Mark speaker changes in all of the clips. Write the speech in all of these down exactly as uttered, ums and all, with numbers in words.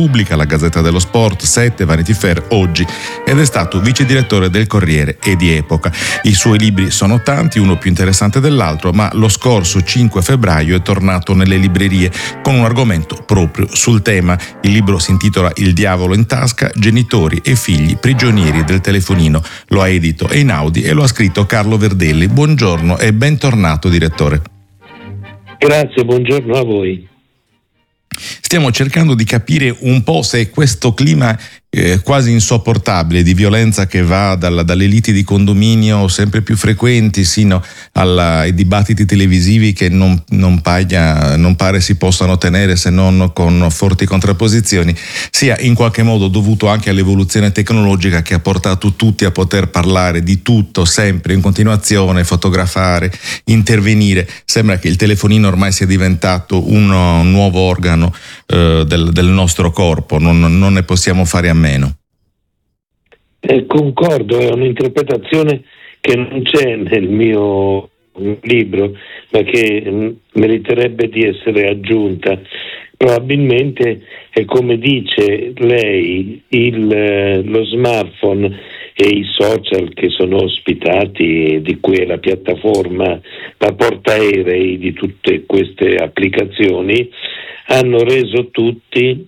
Speaker 1: Repubblica, la Gazzetta dello Sport, Sette, Vanity Fair, Oggi, ed è stato vice direttore del Corriere e di Epoca. I suoi libri sono tanti, uno più interessante dell'altro, ma lo scorso cinque febbraio è tornato nelle librerie con un argomento proprio sul tema. Il libro si intitola Il diavolo in tasca, genitori e figli prigionieri del telefonino. Lo ha edito Einaudi e lo ha scritto Carlo Verdelli. Buongiorno e bentornato, direttore.
Speaker 2: Grazie, buongiorno a voi.
Speaker 1: Stiamo cercando di capire un po' se questo clima eh, quasi insopportabile di violenza che va dalla, dalle liti di condominio sempre più frequenti sino alla, ai dibattiti televisivi che non, non, paia, non pare si possano tenere se non con forti contrapposizioni, sia in qualche modo dovuto anche all'evoluzione tecnologica che ha portato tutti a poter parlare di tutto sempre in continuazione, fotografare, intervenire. Sembra che il telefonino ormai sia diventato un, un nuovo organo eh, del, del nostro corpo, non, non ne possiamo fare a meno.
Speaker 2: Eh, concordo, è un'interpretazione che non c'è nel mio libro, ma che mh, meriterebbe di essere aggiunta. Probabilmente è come dice lei, il, eh, lo smartphone e i social che sono ospitati, di cui è la piattaforma, la portaerei di tutte queste applicazioni, hanno reso tutti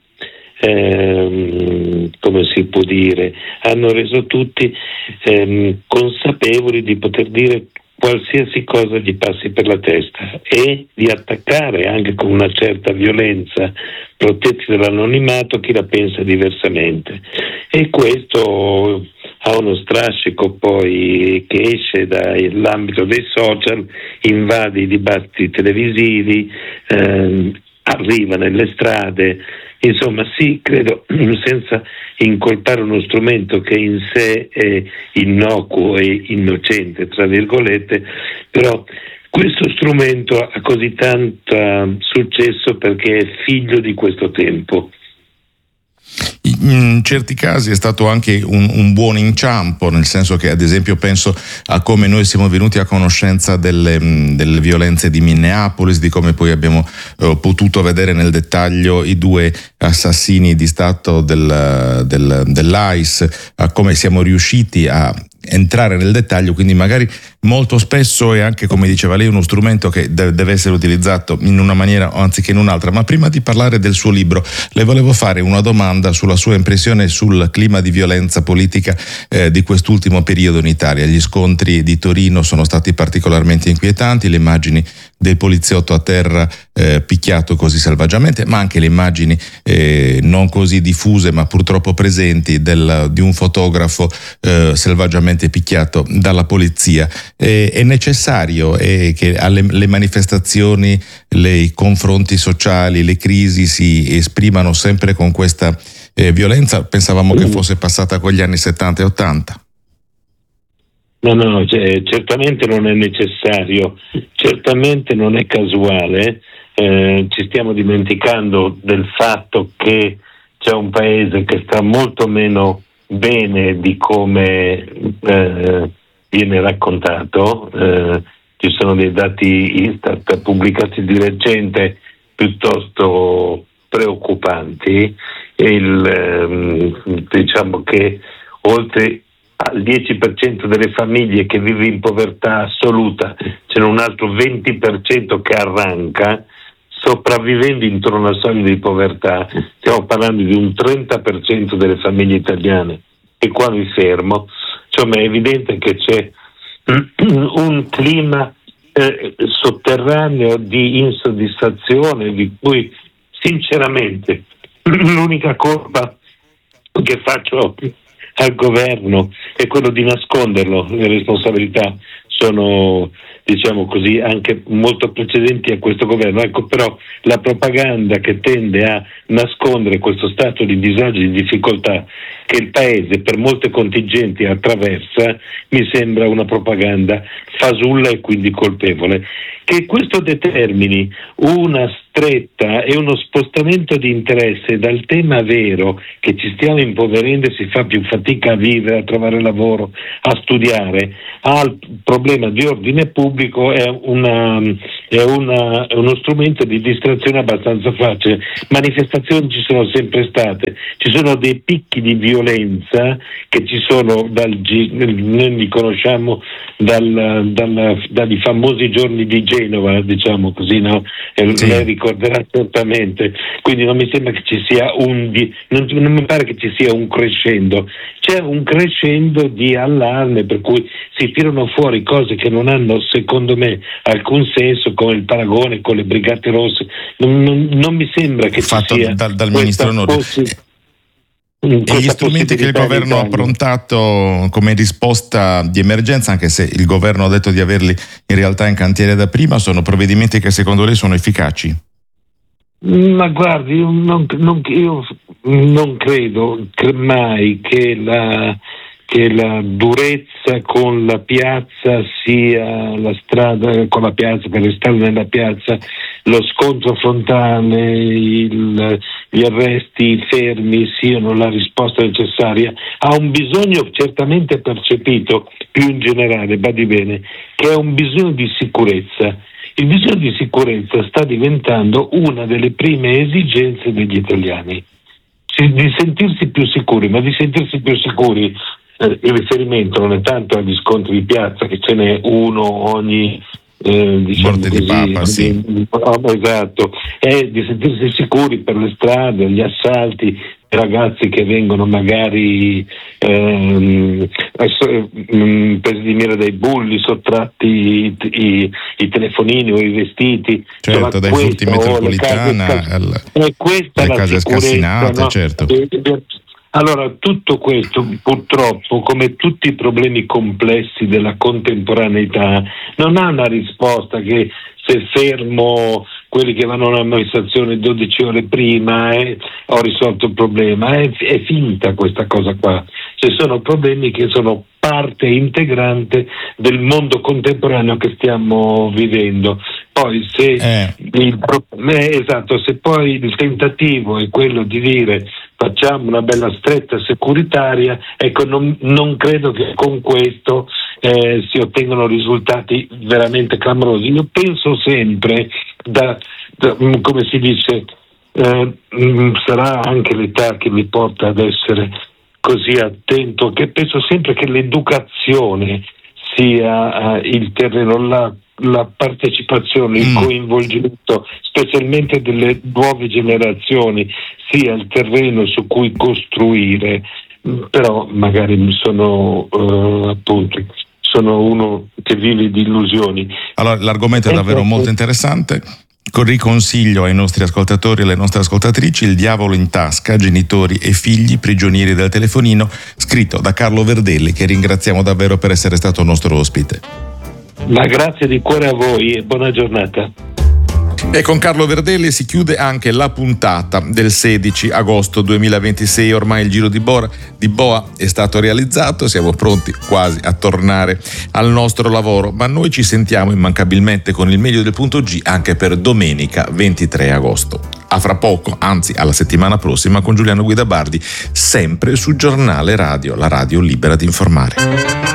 Speaker 2: Ehm, come si può dire, hanno reso tutti ehm, consapevoli di poter dire qualsiasi cosa gli passi per la testa e di attaccare anche con una certa violenza, protetti dall'anonimato, chi la pensa diversamente. E questo ha uno strascico poi che esce dall'ambito dei social, invade i dibattiti televisivi, ehm, arriva nelle strade. Insomma, sì, credo, senza incolpare uno strumento che in sé è innocuo e innocente, tra virgolette, però questo strumento ha così tanto successo perché è figlio di questo tempo.
Speaker 1: In certi casi è stato anche un, un buon inciampo, nel senso che, ad esempio, penso a come noi siamo venuti a conoscenza delle, delle violenze di Minneapolis, di come poi abbiamo eh, potuto vedere nel dettaglio i due assassini di Stato del, del, dell'I C E, a come siamo riusciti a entrare nel dettaglio, quindi magari molto spesso è anche, come diceva lei, uno strumento che deve essere utilizzato in una maniera anziché in un'altra. Ma prima di parlare del suo libro, le volevo fare una domanda sulla sua impressione sul clima di violenza politica eh, di quest'ultimo periodo in Italia. Gli scontri di Torino sono stati particolarmente inquietanti, le immagini del poliziotto a terra eh, picchiato così selvaggiamente, ma anche le immagini eh, non così diffuse ma purtroppo presenti del, di un fotografo eh, selvaggiamente picchiato dalla polizia. Eh, è necessario eh, che alle le manifestazioni, le, i confronti sociali, le crisi si esprimano sempre con questa eh, violenza? Pensavamo che fosse passata con gli anni settanta e ottanta.
Speaker 2: No, no, cioè, certamente non è necessario, certamente non è casuale, eh, ci stiamo dimenticando del fatto che c'è un paese che sta molto meno bene di come eh, viene raccontato, eh, ci sono dei dati Istat pubblicati di recente piuttosto preoccupanti, il, ehm, diciamo che oltre al dieci per cento delle famiglie che vive in povertà assoluta c'è un altro venti per cento che arranca, sopravvivendo intorno alla soglia di povertà. Stiamo parlando di un trenta per cento delle famiglie italiane. E qua mi fermo. Insomma, è evidente che c'è un clima eh, sotterraneo di insoddisfazione, di cui sinceramente l'unica colpa che faccio al governo è quello di nasconderlo. Le responsabilità sono, diciamo così, anche molto precedenti a questo governo. Ecco, però la propaganda che tende a nascondere questo stato di disagio e di difficoltà che il paese per molte contingenti attraversa mi sembra una propaganda fasulla e quindi colpevole. Che questo determini una stretta e uno spostamento di interesse dal tema vero, che ci stiamo impoverendo e si fa più fatica a vivere, a trovare lavoro, a studiare, al problema problema di ordine pubblico è, una, è, una, è uno strumento di distrazione abbastanza facile. Manifestazioni ci sono sempre state, ci sono dei picchi di violenza che ci sono dal, noi li conosciamo dal, dal, dai famosi giorni di Genova, diciamo così, no? E sì. Lei ricorderà certamente. Quindi non mi sembra che ci sia un di, non, non mi pare che ci sia un crescendo, c'è un crescendo di allarme per cui si tirano fuori cose che non hanno, secondo me, alcun senso, come il paragone con le Brigate Rosse. Non, non, non mi sembra che
Speaker 1: fatto
Speaker 2: ci sia
Speaker 1: dal, dal ministro Nordio. Possi- E gli strumenti che il governo ha approntato come risposta di emergenza, anche se il governo ha detto di averli in realtà in cantiere da prima, sono provvedimenti che secondo lei sono efficaci?
Speaker 2: Ma guardi, io non, non, io non credo mai che la, che la durezza con la piazza sia la strada, con la piazza, per restare nella piazza, lo scontro frontale, il, gli arresti fermi siano la risposta necessaria. Ha un bisogno certamente percepito, più in generale, badi bene, che è un bisogno di sicurezza. Il bisogno di sicurezza sta diventando una delle prime esigenze degli italiani, di sentirsi più sicuri, ma di sentirsi più sicuri. Eh, il riferimento non è tanto agli scontri di piazza, che ce n'è uno ogni eh, diciamo
Speaker 1: morte
Speaker 2: così,
Speaker 1: di Papa, sì.
Speaker 2: Oh, esatto, è di sentirsi sicuri per le strade, gli assalti, i ragazzi che vengono magari ehm, presi di mira dai bulli, sottratti i, i, i telefonini o i vestiti,
Speaker 1: certo,
Speaker 2: insomma,
Speaker 1: dai furti in metropolitana alle case scassinate, no? Certo.
Speaker 2: Allora, tutto questo purtroppo, come tutti i problemi complessi della contemporaneità, non ha una risposta che se fermo quelli che vanno all'amministrazione dodici ore prima eh, ho risolto il problema. È, è finta questa cosa qua. Ci sono problemi che sono parte integrante del mondo contemporaneo che stiamo vivendo. Poi se
Speaker 1: eh.
Speaker 2: il eh, esatto, se poi il tentativo è quello di dire facciamo una bella stretta securitaria, ecco, non, non credo che con questo eh, si ottengano risultati veramente clamorosi. Io penso sempre, da, da come si dice, eh, sarà anche l'età che mi porta ad essere così attento, che penso sempre che l'educazione sia uh, il terreno, la, la partecipazione, il coinvolgimento, specialmente delle nuove generazioni, sia il terreno su cui costruire. Però magari sono uh, appunto sono uno che vive di illusioni.
Speaker 1: Allora, l'argomento è davvero molto interessante. Riconsiglio ai nostri ascoltatori e alle nostre ascoltatrici Il diavolo in tasca, genitori e figli prigionieri del telefonino, scritto da Carlo Verdelli, che ringraziamo davvero per essere stato nostro ospite.
Speaker 2: Ma grazie di cuore a voi e buona giornata.
Speaker 1: E con Carlo Verdelli si chiude anche la puntata del sedici agosto duemilaventisei. Ormai il giro di boa, di boa è stato realizzato, siamo pronti quasi a tornare al nostro lavoro, ma noi ci sentiamo immancabilmente con il meglio del punto G anche per domenica ventitré agosto. A fra poco, anzi alla settimana prossima, con Giuliano Guidabardi, sempre su Giornale Radio, la radio libera di informare.